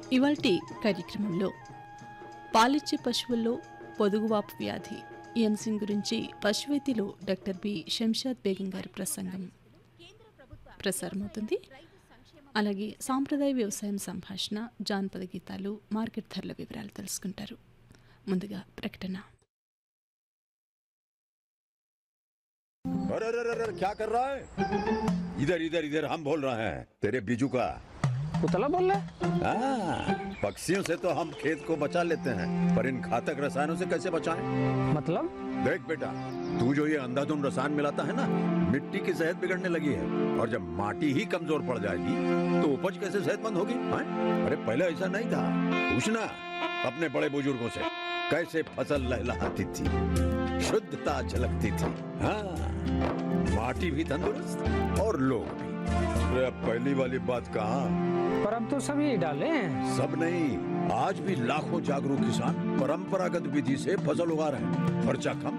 ఇవాల్టి కార్యక్రమంలో పాలిచ్చే పశువుల్లో పొదుగువాపు వ్యాధి ఈ అంశం గురించి పశువైద్యులు డాక్టర్ బి శంషాద్ బేగం గారి ప్రసంగం ప్రసారమవుతుంది. అలాగే సాంప్రదాయ వ్యవసాయం సంభాషణ, జానపద గీతాలు, మార్కెట్ ధరల వివరాలు తెలుసుకుంటారు. ముందుగా ప్రకటన. अरे अरे अरे क्या कर रहा है? इधर इधर इधर हम बोल रहे हैं तेरे बीजू का पुतला बोल रहा है? पक्षियों से तो हम खेत को बचा लेते हैं, पर इन घातक रसायनों से कैसे बचाएं? मतलब देख बेटा, तू जो ये अंधाधुंध रसायन मिलाता है ना, मिट्टी की सेहत बिगड़ने लगी है। और जब माटी ही कमजोर पड़ जाएगी तो उपज कैसे सेहतमंद होगी? अरे पहले ऐसा नहीं था। पूछना अपने बड़े बुजुर्गों से, कैसे फसल लहलहाती थी, शुद्धता झलकती थी। हाँ, माटी भी तंदुरुस्त और लोग भी। अरे अब पहली वाली बात कहाँ, पर अब तो सभी डाले हैं। सब नहीं, आज भी लाखों जागरूक किसान परंपरागत विधि से फसल उगा रहे हैं। खर्चा कम,